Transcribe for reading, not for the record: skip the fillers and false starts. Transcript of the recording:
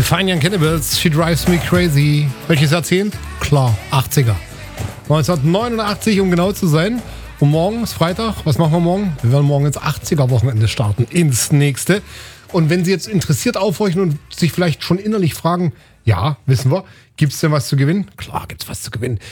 Fine Young Cannibals, She Drives Me Crazy. Welches Jahrzehnt? Klar, 80er. 1989, um genau zu sein. Und morgen ist Freitag. Was machen wir morgen? Wir werden morgen ins 80er-Wochenende starten. Ins nächste. Und wenn Sie jetzt interessiert aufhorchen und sich vielleicht schon innerlich fragen, ja, wissen wir, gibt's denn was zu gewinnen? Klar gibt's was zu gewinnen.